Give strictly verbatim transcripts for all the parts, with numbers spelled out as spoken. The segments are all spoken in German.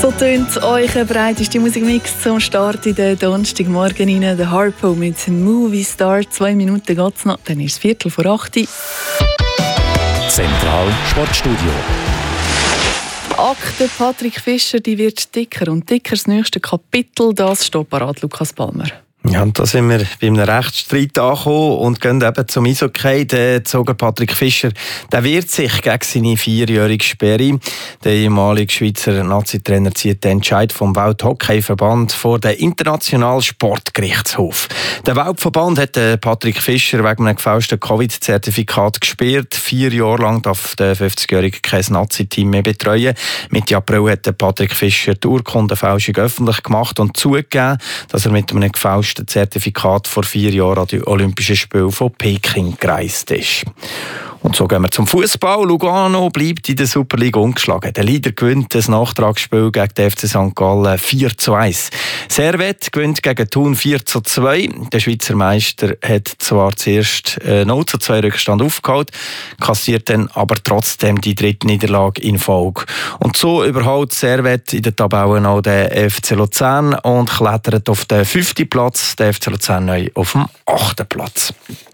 So tönt euch ein breiteste Musikmix zum Start in den Donnerstagmorgen rein. Der Harpo mit Movie Star. Zwei Minuten geht's noch, dann ist es Viertel vor acht. Zentral Sportstudio. Die Akte Patrick Fischer, die wird dicker und dicker. Das nächste Kapitel, das steht parat, Lukas Palmer. Ja, und da sind wir bei einem Rechtsstreit angekommen und gehen eben zum Eishockey. Der Zoger Patrick Fischer, der wehrt sich gegen seine vierjährige Sperre. Der ehemalige Schweizer Nazi-Trainer zieht den Entscheid vom Welthockeyverband vor den Internationalen Sportgerichtshof. Der Weltverband hat Patrick Fischer wegen einem gefälschten Covid-Zertifikat gesperrt. Vier Jahre lang darf der fünfzigjährige kein Nazi-Team mehr betreuen. Mitte April hat Patrick Fischer die Urkundenfälschung öffentlich gemacht und zugegeben, dass er mit einem gefälschten Zertifikat vor vier Jahren an die Olympischen Spiele von Peking gereist ist. Und so gehen wir zum Fußball. Lugano bleibt in der Superliga ungeschlagen. Der Leader gewinnt das Nachtragsspiel gegen den F C Sankt Gallen vier zu eins. Servette gewinnt gegen Thun vier zu zwei. Der Schweizer Meister hat zwar zuerst null zu zwei Rückstand aufgeholt, kassiert dann aber trotzdem die dritte Niederlage in Folge. Und so überholt Servette in der Tabelle noch den F C Luzern und klettert auf den fünften Platz. Der F C Luzern neu auf dem achten Platz.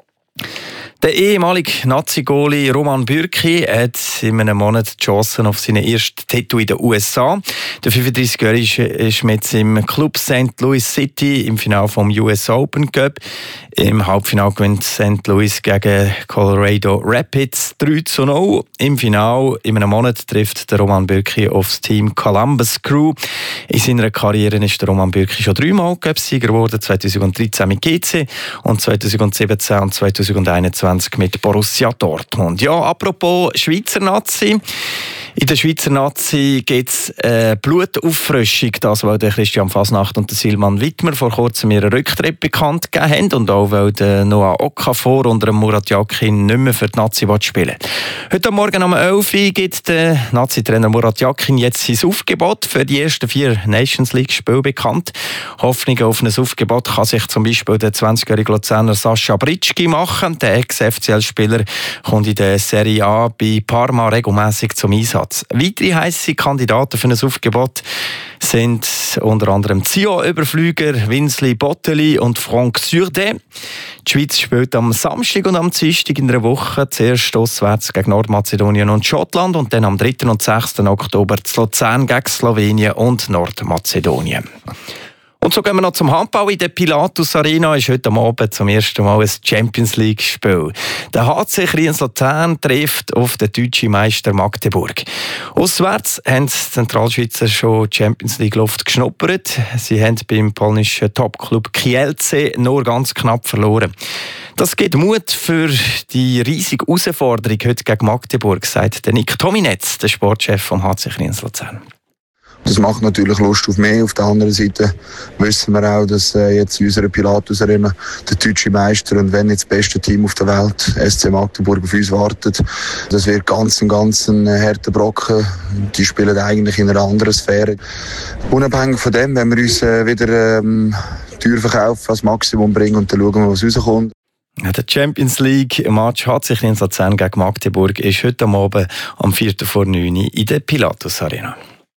Der ehemalige Nazi-Goalie Roman Bürki hat in einem Monat die Chancen auf seinen ersten Titel in den U S A. Der fünfunddreißigjährige ist mit seinem Club Saint Louis City im Finale vom U S Open Cup. Im Halbfinale gewinnt Saint Louis gegen Colorado Rapids drei zu null. Im Finale in einem Monat trifft der Roman Bürki auf das Team Columbus Crew. In seiner Karriere ist der Roman Bürki schon dreimal Cup-Sieger geworden, zweitausenddreizehn mit G C und zweitausendsiebzehn und zweitausendeinundzwanzig mit Borussia Dortmund. Ja, apropos Schweizer Nazi. In der Schweizer Nazi gibt es äh, Blutauffrischung, das weil der Christian Fasnacht und der Silman Wittmer vor kurzem ihren Rücktritt bekannt gegeben haben und auch weil der Noah Okafor unter dem Murat Yakin nicht mehr für die Nazi spielen. Heute Morgen um elf Uhr gibt der Nazi-Trainer Murat Yakin jetzt sein Aufgebot für die ersten vier Nations League-Spiele bekannt. Hoffnung auf ein Aufgebot kann sich zum Beispiel der zwanzigjährige Luzerner Sascha Britschki machen. Der Ex-F C L-Spieler kommt in der Serie A bei Parma regelmäßig zum Einsatz. Weitere heisse Kandidaten für ein Aufgebot sind unter anderem Zio-Überflüger, Winsley Botteli und Franck Surde. Die Schweiz spielt am Samstag und am Dienstag in der Woche zuerst auswärts gegen Nordmazedonien und Schottland und dann am dritten und sechsten Oktober zu Luzern gegen Slowenien und Nordmazedonien. Und so gehen wir noch zum Handball. In der Pilatus Arena ist heute Abend zum ersten Mal ein Champions League-Spiel. Der H C Kriens-Luzern trifft auf den deutschen Meister Magdeburg. Auswärts haben die Zentralschweizer schon Champions League-Luft geschnuppert. Sie haben beim polnischen Topclub Kielce nur ganz knapp verloren. Das gibt Mut für die riesige Herausforderung heute gegen Magdeburg, sagt der Nick Tominetz, der Sportchef vom H C Kriens-Luzern. Das macht natürlich Lust auf mehr. Auf der anderen Seite wissen wir auch, dass äh, jetzt in unserer Pilatus Arena der deutsche Meister und wenn nicht das beste Team auf der Welt, S C Magdeburg, auf uns wartet. Das wird ganz, ganz ein harter Brocken. Die spielen eigentlich in einer anderen Sphäre. Unabhängig von dem, wenn wir uns äh, wieder ähm, teuer verkaufen, als Maximum bringen und dann schauen wir, was rauskommt. Der Champions League Match hat sich in Luzern gegen Magdeburg ist heute Abend am vierten vor neun in der Pilatus Arena.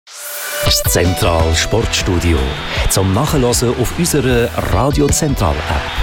Das Zentral Sportstudio zum Nachhören auf unserer Radio Zentral App.